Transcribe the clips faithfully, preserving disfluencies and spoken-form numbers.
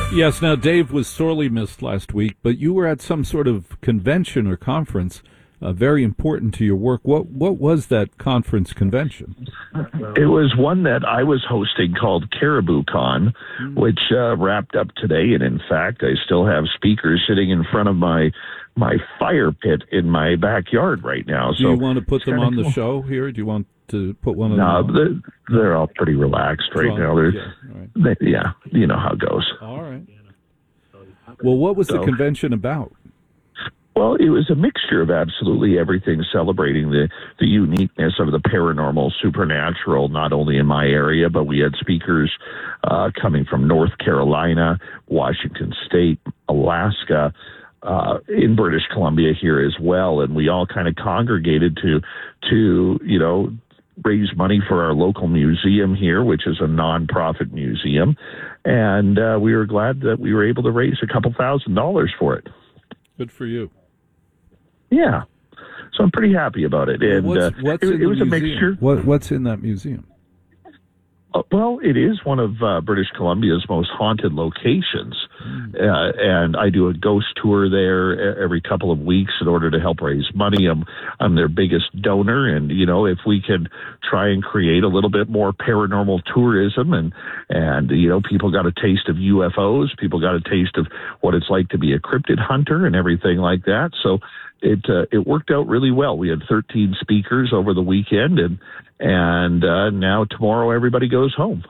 Yes, now Dave was sorely missed last week, but you were at some sort of convention or conference uh, very important to your work. What what was that conference convention? It was one that I was hosting called Caribou Con, mm. which uh, wrapped up today. And in fact, I still have speakers sitting in front of my my fire pit in my backyard right now. Do so you want to put them on cool. the show here? Do you want to put one of no, them on? They're, they're all pretty relaxed right Strong. now. They're, yeah, right. they, yeah, you know how it goes. All right. Well, what was so, the convention about? Well, it was a mixture of absolutely everything, celebrating the, the uniqueness of the paranormal, supernatural, not only in my area, but we had speakers uh, coming from North Carolina, Washington State, Alaska, uh, in British Columbia here as well. And we all kind of congregated to, to, you know, raise money for our local museum here, which is a nonprofit museum. And uh, we were glad that we were able to raise a couple thousand dollars for it. Good for you. Yeah. So I'm pretty happy about it. And what's, uh, what's it, in it was museum? a mixture. What, what's in that museum? Uh, well, it is one of uh, British Columbia's most haunted locations. Mm. Uh, and I do a ghost tour there every couple of weeks in order to help raise money. I'm, I'm their biggest donor. And, you know, if we can try and create a little bit more paranormal tourism and, and, you know, people got a taste of U F Os, people got a taste of what it's like to be a cryptid hunter and everything like that. So it, uh, it worked out really well. We had thirteen speakers over the weekend, and, and, uh, now tomorrow everybody goes home.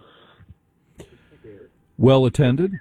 Well attended?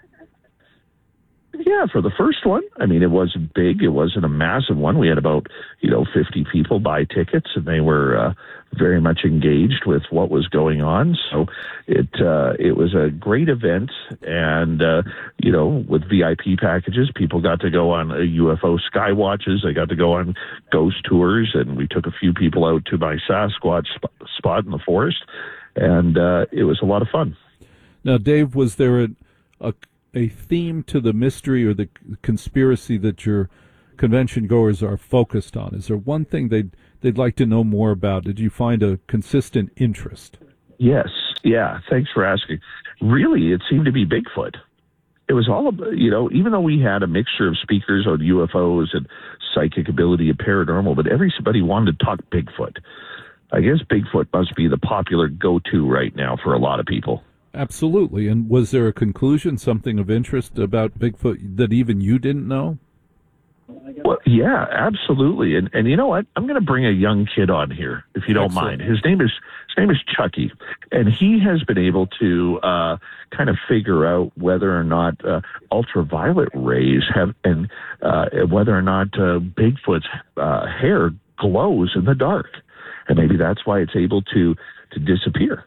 Yeah, for the first one. I mean, it wasn't big. It wasn't a massive one. We had about, you know, fifty people buy tickets, and they were uh, very much engaged with what was going on. So it uh, it was a great event. And, uh, you know, with V I P packages, people got to go on uh, U F O sky watches. They got to go on ghost tours. And we took a few people out to my Sasquatch sp- spot in the forest. And uh, it was a lot of fun. Now, Dave, was there a, a a theme to the mystery or the conspiracy that your convention goers are focused on? Is there one thing they'd they'd like to know more about? Did you find a consistent interest? Yes. Yeah. Thanks for asking. Really, it seemed to be Bigfoot. It was all about, you know, even though we had a mixture of speakers on U F Os and psychic ability and paranormal, but everybody wanted to talk Bigfoot. I guess Bigfoot must be the popular go-to right now for a lot of people. Absolutely. And was there a conclusion, something of interest about Bigfoot that even you didn't know? Well, yeah, absolutely. And and you know what? I'm going to bring a young kid on here, if you don't Excellent. mind. His name is his name is Chucky, and he has been able to uh, kind of figure out whether or not uh, ultraviolet rays have, and uh, whether or not uh, Bigfoot's uh, hair glows in the dark, and maybe that's why it's able to to disappear.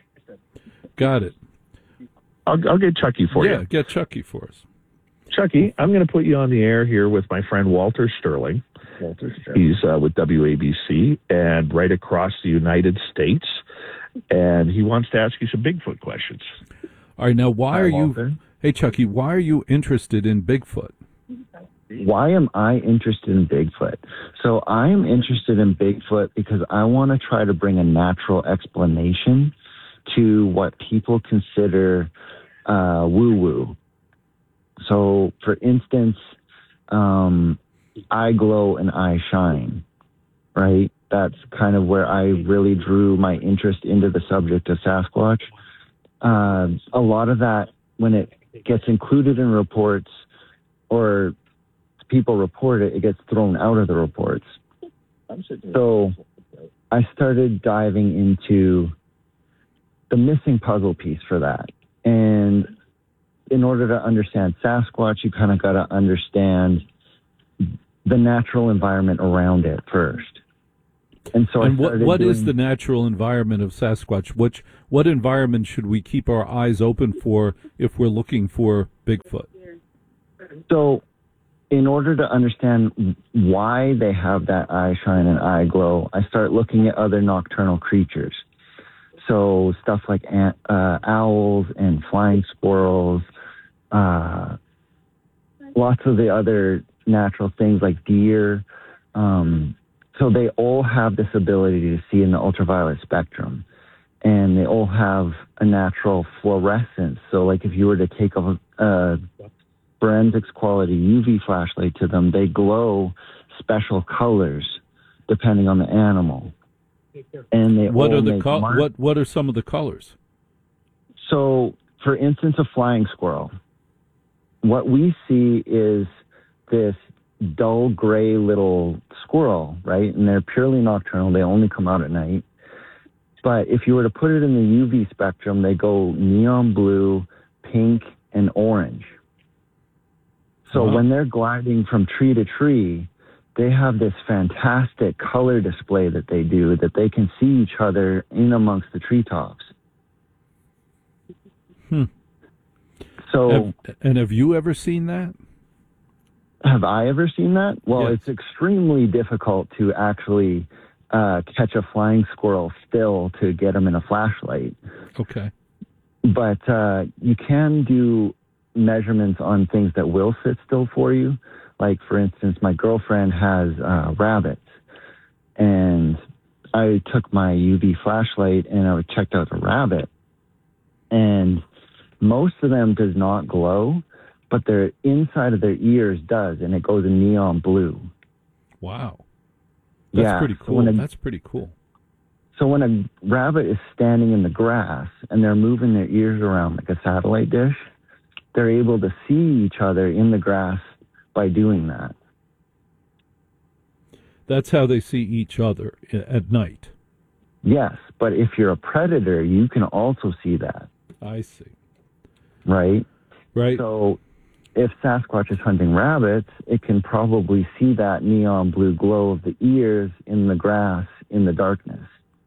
Got it. I'll, I'll get Chucky for yeah, you. Yeah, get Chucky for us. Chucky, I'm going to put you on the air here with my friend Walter Sterling. Walter Sterling. He's uh, with W A B C and right across the United States, and he wants to ask you some Bigfoot questions. All right, now why Hi, are Walter. you? Hey, Chucky, why are you interested in Bigfoot? Why am I interested in Bigfoot? So I am interested in Bigfoot because I want to try to bring a natural explanation to what people consider uh, woo-woo. So, for instance, um, I glow and I shine, right? That's kind of where I really drew my interest into the subject of Sasquatch. Uh, a lot of that, when it gets included in reports or people report it, it gets thrown out of the reports. So I started diving into the missing puzzle piece for that. And in order to understand Sasquatch, you kind of got to understand the natural environment around it first. And so and I what, what doing, is the natural environment of Sasquatch? Which, what environment should we keep our eyes open for if we're looking for Bigfoot? So in order to understand why they have that eye shine and eye glow, I start looking at other nocturnal creatures. So stuff like ant, uh, owls and flying squirrels, uh, lots of the other natural things like deer. Um, so they all have this ability to see in the ultraviolet spectrum, and they all have a natural fluorescence. So like if you were to take a, a forensics quality U V flashlight to them, they glow special colors depending on the animal. And they What all are the make col- mark- what what are some of the colors? So, for instance, a flying squirrel. What we see is this dull gray little squirrel, right? And they're purely nocturnal. They only come out at night. But if you were to put it in the U V spectrum, they go neon blue, pink, and orange. So Wow. when they're gliding from tree to tree, they have this fantastic color display that they do, that they can see each other in amongst the treetops. Hmm. So, Have, and have you ever seen that? have I ever seen that? Well, Yes. it's extremely difficult to actually uh, catch a flying squirrel still to get them in a flashlight. Okay. But uh, you can do measurements on things that will sit still for you. Like, for instance, my girlfriend has uh, rabbits, and I took my U V flashlight and I checked out the rabbit, and most of them does not glow, but their inside of their ears does, and it goes in neon blue. Wow. That's Yeah, pretty so cool. when a- That's pretty cool. So when a rabbit is standing in the grass and they're moving their ears around like a satellite dish, they're able to see each other in the grass by doing that. That's how they see each other i- at night. Yes, but if you're a predator, you can also see that, I see. right? Right. So if Sasquatch is hunting rabbits, it can probably see that neon blue glow of the ears in the grass in the darkness.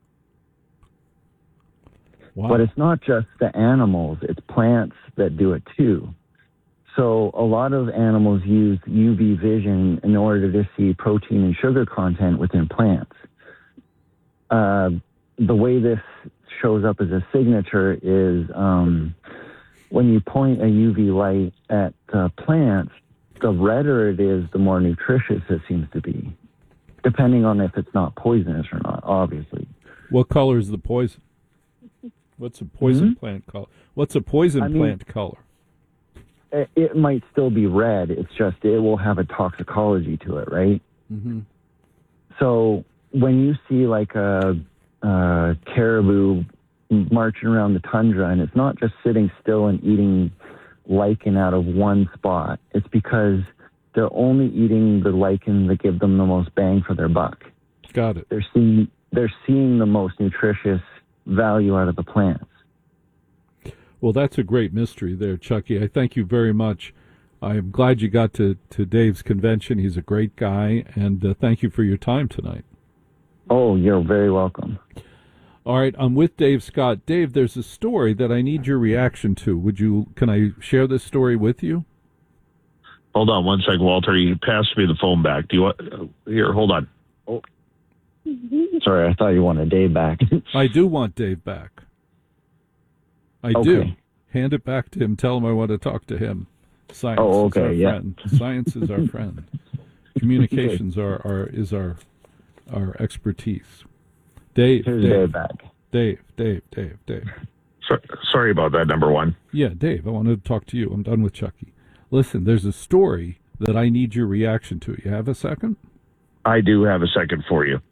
Wow. But it's not just the animals, it's plants that do it too. So a lot of animals use U V vision in order to see protein and sugar content within plants. Uh, the way this shows up as a signature is um, when you point a U V light at uh, plants, the redder it is, the more nutritious it seems to be, depending on if it's not poisonous or not, obviously. What color is the poison? What's a poison Hmm? plant color? What's a poison I mean- plant color? It, it might still be red. It's just it will have a toxicology to it, right? Mm-hmm. So when you see like a, a caribou marching around the tundra, and it's not just sitting still and eating lichen out of one spot, it's because they're only eating the lichen that give them the most bang for their buck. Got it. They're seeing they're seeing the most nutritious value out of the plants. Well, that's a great mystery there, Chucky. I thank you very much. I'm glad you got to, to Dave's convention. He's a great guy, and uh, thank you for your time tonight. Oh, you're very welcome. All right, I'm with Dave Scott. Dave, there's a story that I need your reaction to. Would you? Can I share this story with you? Hold on one second, Walter. You passed me the phone back. Do you want? Uh, here, hold on. Oh. Sorry, I thought you wanted Dave back. I do want Dave back. I Okay. do. Hand it back to him. Tell him I want to talk to him. Science Oh, is our okay, yeah. friend. Science is our friend. Communications are, are is our our expertise. Dave, Here's Dave, Dave back. Dave, Dave, Dave, Dave. So, sorry about that, number one. Yeah, Dave, I wanted to talk to you. I'm done with Chucky. Listen, there's a story that I need your reaction to. You have a second? I do have a second for you.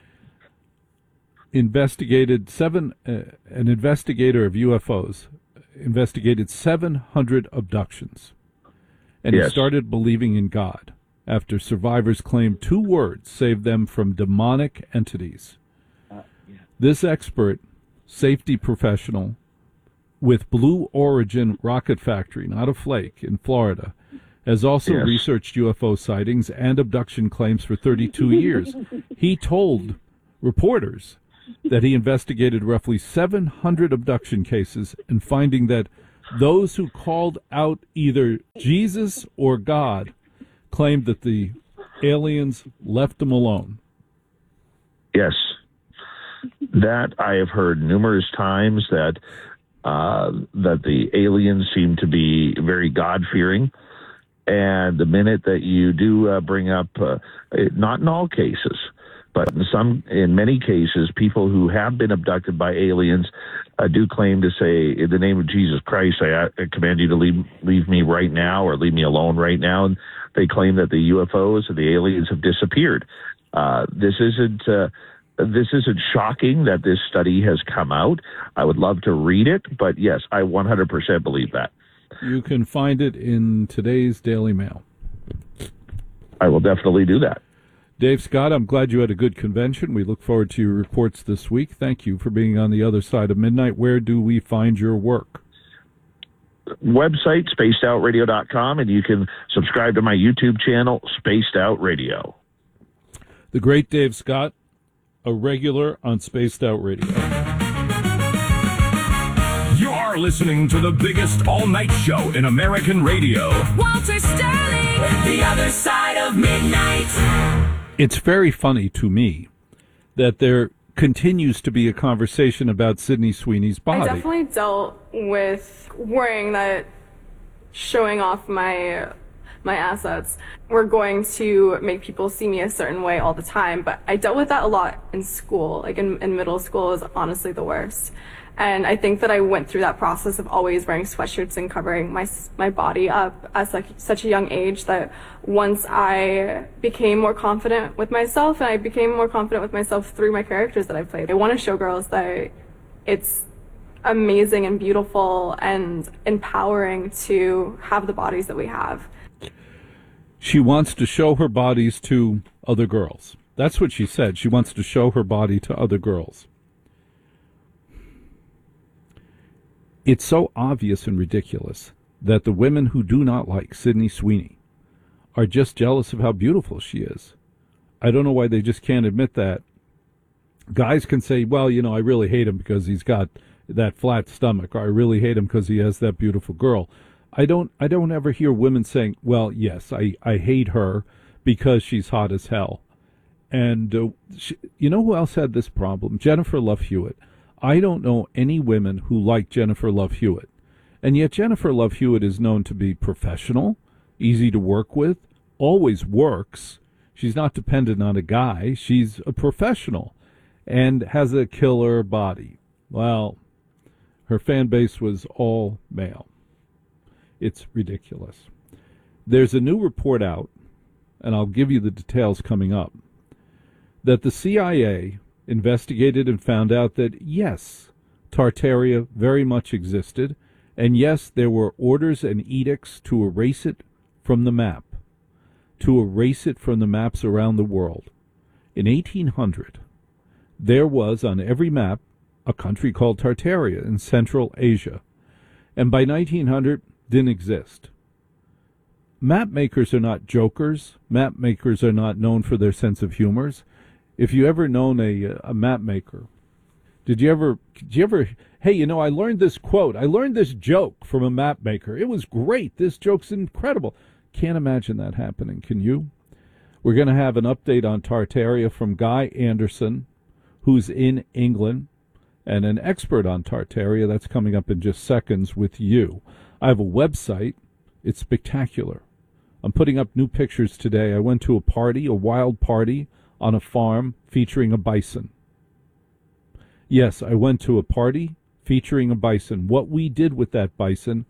Investigated seven, uh, an investigator of U F Os investigated seven hundred abductions. And he Yes. started believing in God after survivors claimed two words saved them from demonic entities. This expert, safety professional with Blue Origin Rocket Factory, not a flake, in Florida, has also Yes. researched U F O sightings and abduction claims for thirty-two years. He told reporters that he investigated roughly seven hundred abduction cases and finding that those who called out either Jesus or God claimed that the aliens left them alone. Yes. That I have heard numerous times that uh, that the aliens seem to be very God-fearing. And the minute that you do uh, bring up, uh, not in all cases, but in some, in many cases, people who have been abducted by aliens uh, do claim to say, in the name of Jesus Christ, I, I command you to leave, leave me right now, or leave me alone right now. And they claim that the U F Os and the aliens have disappeared. Uh, this isn't uh, this isn't shocking that this study has come out. I would love to read it, but yes, I one hundred percent believe that. You can find it in today's Daily Mail. I will definitely do that. Dave Scott, I'm glad you had a good convention. We look forward to your reports this week. Thank you for being on the other side of midnight. Where do we find your work? Website, spaced out radio dot com, and you can subscribe to my YouTube channel, Spaced Out Radio. The great Dave Scott, a regular on Spaced Out Radio. You're listening to the biggest all-night show in American radio. Walter Sterling, the other side of midnight. It's very funny to me that there continues to be a conversation about Sydney Sweeney's body. I definitely dealt with worrying that showing off my my assets were going to make people see me a certain way all the time, but I dealt with that a lot in school. Like in, in middle school is honestly the worst. And I think that I went through that process of always wearing sweatshirts and covering my my body up at such, such a young age that once I became more confident with myself, and I became more confident with myself through my characters that I played, I want to show girls that it's amazing and beautiful and empowering to have the bodies that we have. She wants to show her bodies to other girls. That's what she said. She wants to show her body to other girls. It's so obvious and ridiculous that the women who do not like Sydney Sweeney are just jealous of how beautiful she is. I don't know why they just can't admit that. Guys can say, well, you know, I really hate him because he's got that flat stomach, or I really hate him because he has that beautiful girl. I don't I don't ever hear women saying, well, yes, I, I hate her because she's hot as hell. And uh, she, you know who else had this problem? Jennifer Love Hewitt. I don't know any women who like Jennifer Love Hewitt. And yet Jennifer Love Hewitt is known to be professional, easy to work with, always works. She's not dependent on a guy. She's a professional and has a killer body. Well, her fan base was all male. It's ridiculous. There's a new report out, and I'll give you the details coming up, that the C I A investigated and found out that, yes, Tartaria very much existed, and yes, there were orders and edicts to erase it from the map, to erase it from the maps around the world. In eighteen hundred, there was on every map a country called Tartaria in Central Asia, and by nineteen hundred, didn't exist. Map makers are not jokers. Map makers are not known for their sense of humors. If you ever known a a map maker, did you ever, did you ever, hey, you know, I learned this quote, I learned this joke from a map maker. It was great. This joke's incredible. Can't imagine that happening, can you? We're going to have an update on Tartaria from Guy Anderson, who's in England, and an expert on Tartaria. That's coming up in just seconds with you. I have a website. It's spectacular. I'm putting up new pictures today. I went to a party, a wild party, on a farm featuring a bison. Yes, I went to a party featuring a bison. What we did with that bison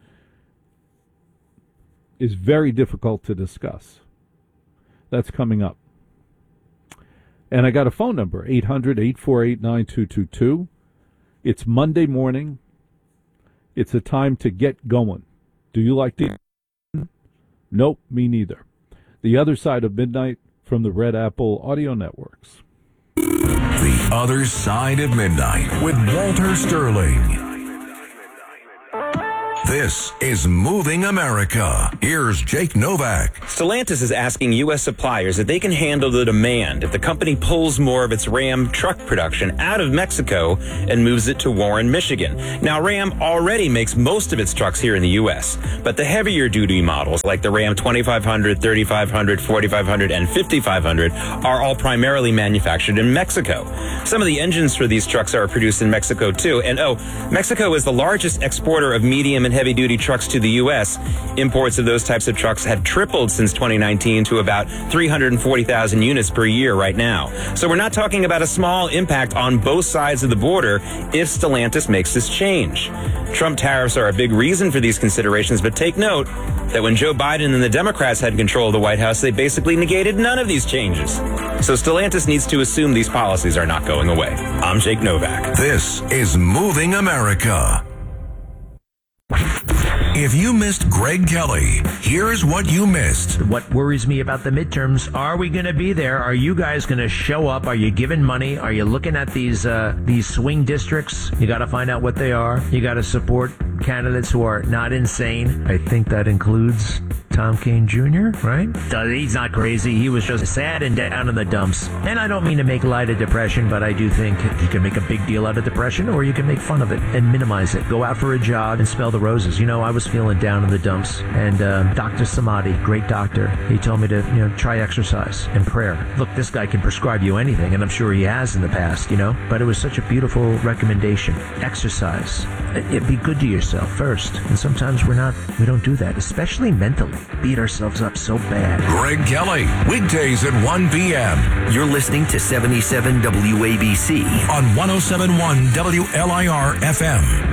is very difficult to discuss. That's coming up. And I got a phone number, eight hundred, eight four eight, nine two two two. It's Monday morning. It's a time to get going. Do you like to? Nope, me neither. The Other Side of Midnight from the Red Apple Audio Networks. The Other Side of Midnight with Walter Sterling. This is Moving America. Here's Jake Novak. Stellantis is asking U S suppliers if they can handle the demand if the company pulls more of its Ram truck production out of Mexico and moves it to Warren, Michigan. Now, Ram already makes most of its trucks here in the U S, but the heavier duty models like the Ram twenty-five hundred, thirty-five hundred, forty-five hundred, and fifty-five hundred are all primarily manufactured in Mexico. Some of the engines for these trucks are produced in Mexico too. And oh, Mexico is the largest exporter of medium and heavy-duty trucks to the U S, imports of those types of trucks have tripled since twenty nineteen to about three hundred forty thousand units per year right now. So we're not talking about a small impact on both sides of the border if Stellantis makes this change. Trump tariffs are a big reason for these considerations, but take note that when Joe Biden and the Democrats had control of the White House, they basically negated none of these changes. So Stellantis needs to assume these policies are not going away. I'm Jake Novak. This is Moving America. If you missed Greg Kelly, here's what you missed. What worries me about the midterms, are we going to be there? Are you guys going to show up? Are you giving money? Are you looking at these uh, these swing districts? You got to find out what they are. You got to support candidates who are not insane. I think that includes Tom Kean Junior, right? He's not crazy. He was just sad and down in the dumps. And I don't mean to make light of depression, but I do think you can make a big deal out of depression, or you can make fun of it and minimize it. Go out for a jog and smell the roses. You know, I was feeling down in the dumps, and um, Doctor Samadi, great doctor, he told me to, you know, try exercise and prayer. Look, this guy can prescribe you anything, and I'm sure he has in the past, you know, but it was such a beautiful recommendation. Exercise. It, be good to yourself first, and sometimes we're not, we don't do that, especially mentally. Beat ourselves up so bad. Greg Kelly, weekdays at one p.m. You're listening to seventy-seven W A B C on one oh seven point one W L I R F M.